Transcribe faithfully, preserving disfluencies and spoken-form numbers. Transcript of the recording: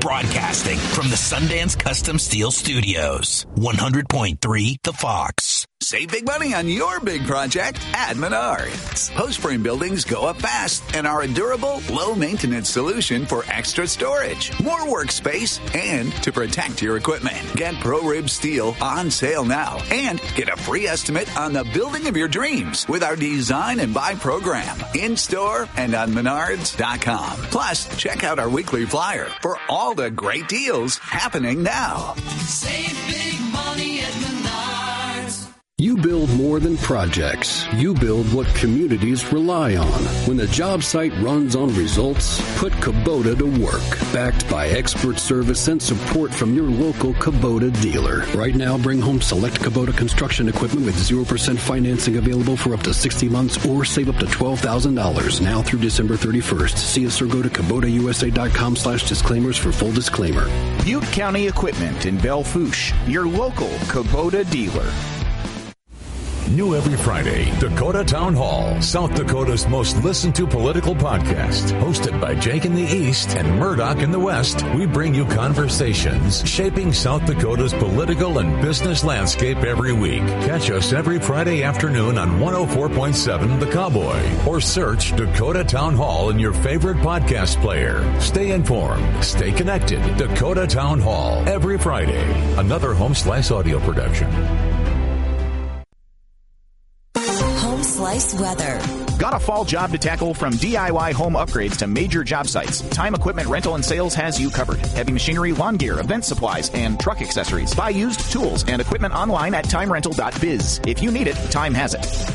Broadcasting from the Sundance Custom Steel Studios. one hundred point three The Fox. Save big money on your big project at Menards. Post-frame buildings go up fast and are a durable, low-maintenance solution for extra storage, more workspace, and to protect your equipment. Get ProRib Steel on sale now and get a free estimate on the building of your dreams with our Design and Buy program in-store and on Menards dot com. Plus, check out our weekly flyer for all the great deals happening now. Save big money at Menards. You build more than projects. You build what communities rely on. When the job site runs on results, put Kubota to work. Backed by expert service and support from your local Kubota dealer. Right now, bring home select Kubota construction equipment with zero percent financing available for up to sixty months or save up to twelve thousand dollars now through December thirty-first. See us or go to Kubota U S A dot com slash disclaimers for full disclaimer. Butte County Equipment in Belle Fourche, your local Kubota dealer. New every Friday, Dakota Town Hall, South Dakota's most listened to political podcast. Hosted by Jake in the East and Murdoch in the West, we bring you conversations shaping South Dakota's political and business landscape every week. Catch us every Friday afternoon on one oh four point seven The Cowboy or search Dakota Town Hall in your favorite podcast player. Stay informed, stay connected. Dakota Town Hall, every Friday. Another Home Slice audio production. Slice weather. Got a fall job to tackle? From D I Y home upgrades to major job sites, Time Equipment Rental and Sales has you covered. Heavy machinery, lawn gear, event supplies, and truck accessories. Buy used tools and equipment online at time rental dot biz. If you need it, Time has it.